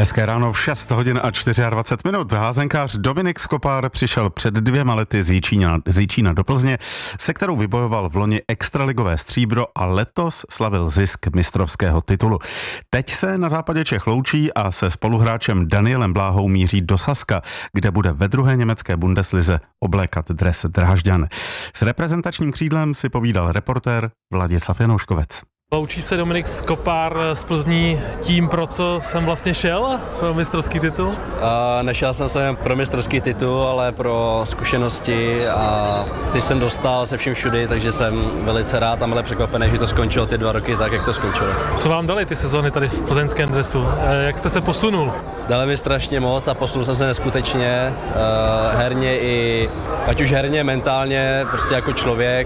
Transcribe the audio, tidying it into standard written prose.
Hezké ráno v 6 hodin a 24 minut. Házenkář Dominik Skopár přišel před 2 lety z Jičína do Plzně, se kterou vybojoval v loni extraligové stříbro a letos slavil zisk mistrovského titulu. Teď se na západě Čech loučí a se spoluhráčem Danielem Bláhou míří do Saska, kde bude ve druhé německé Bundeslize oblékat dres Drážďan. S reprezentačním křídlem si povídal reportér Vladislav Janouškovec. Loučí se Dominik Skopár z Plzní tím, pro co jsem vlastně šel, pro mistrovský titul? Nešel jsem se pro mistrovský titul, ale pro zkušenosti a ty jsem dostal se vším všudy, takže jsem velice rád a milé překvapený, že to skončilo ty 2 roky tak, jak to skončilo. Co vám dali ty sezóny tady v plzeňském dresu? Jak jste se posunul? Dali mi strašně moc a posunul jsem se neskutečně, herně i, ať už herně, mentálně, prostě jako člověk